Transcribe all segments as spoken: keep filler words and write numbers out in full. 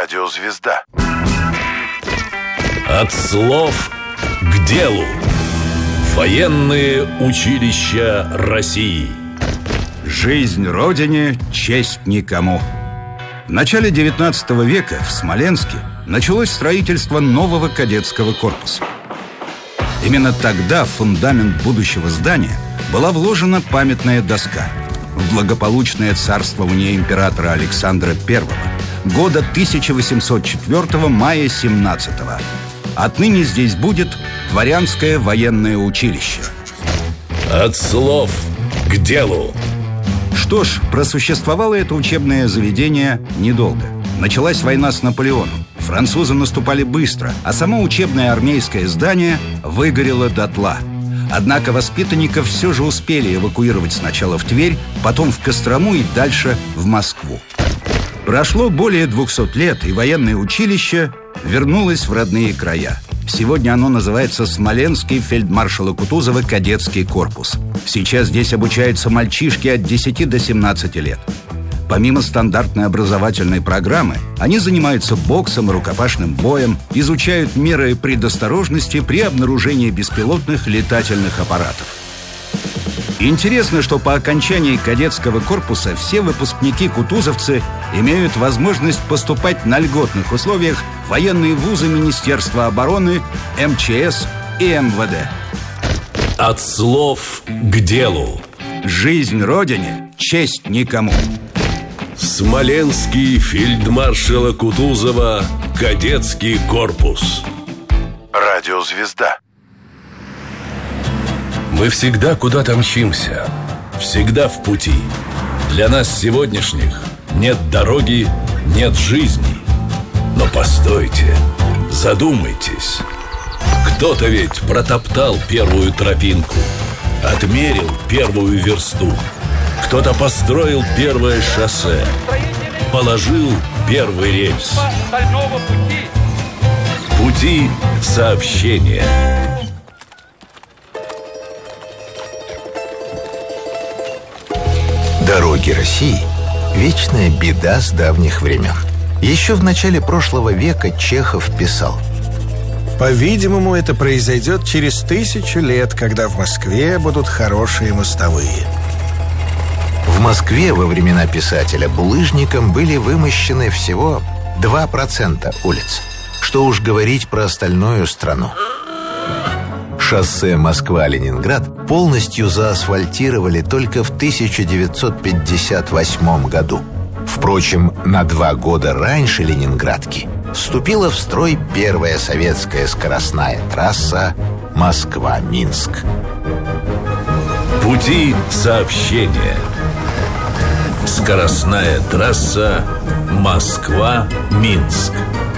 Радиозвезда. От слов к делу. Военные училища России. Жизнь Родине, честь никому. В начале девятнадцатого века в Смоленске началось строительство нового кадетского корпуса. Именно тогда в фундамент будущего здания была вложена памятная доска. В благополучное царствование императора Александра Первого года тысяча восемьсот четвёртого, мая семнадцатого. Отныне здесь будет Дворянское военное училище. От слов к делу. Что ж, просуществовало это учебное заведение недолго. Началась война с Наполеоном. Французы наступали быстро, а само учебное армейское здание выгорело дотла. Однако воспитанников все же успели эвакуировать сначала в Тверь, потом в Кострому и дальше в Москву. Прошло более двухсот лет, и военное училище вернулось в родные края. Сегодня оно называется Смоленский фельдмаршала Кутузова кадетский корпус. Сейчас здесь обучаются мальчишки от десяти до семнадцати лет. Помимо стандартной образовательной программы, они занимаются боксом и рукопашным боем, изучают меры предосторожности при обнаружении беспилотных летательных аппаратов. Интересно, что по окончании кадетского корпуса все выпускники-кутузовцы имеют возможность поступать на льготных условиях в военные вузы Министерства обороны, эм че эс и эм вэ дэ. От слов к делу. Жизнь Родине, честь никому. Смоленский фельдмаршала Кутузова кадетский корпус. Радиозвезда. Мы всегда куда-то мчимся, всегда в пути. Для нас сегодняшних нет дороги, нет жизни. Но постойте, задумайтесь. Кто-то ведь протоптал первую тропинку, отмерил первую версту. Кто-то построил первое шоссе, положил первый рельс. Пути сообщения. Дороги России – вечная беда с давних времен. Еще в начале прошлого века Чехов писал: по-видимому, это произойдет через тысячу лет, когда в Москве будут хорошие мостовые. В Москве во времена писателя булыжником были вымощены всего два процента улиц. Что уж говорить про остальную страну. Шоссе Москва-Ленинград полностью заасфальтировали только в тысяча девятьсот пятьдесят восьмом году. Впрочем, на два года раньше Ленинградки вступила в строй первая советская скоростная трасса Москва-Минск. Пути сообщения. Скоростная трасса Москва-Минск.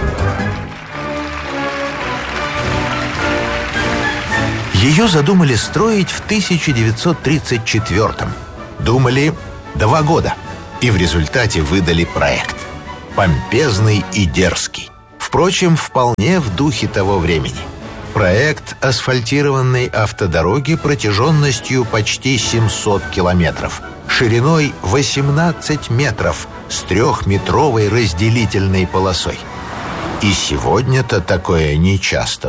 Ее задумали строить в тысяча девятьсот тридцать четвёртом. Думали два года. И в результате выдали проект. Помпезный и дерзкий. Впрочем, вполне в духе того времени. Проект асфальтированной автодороги протяженностью почти семьсот километров, шириной восемнадцать метров, с трехметровой разделительной полосой. И сегодня-то такое нечасто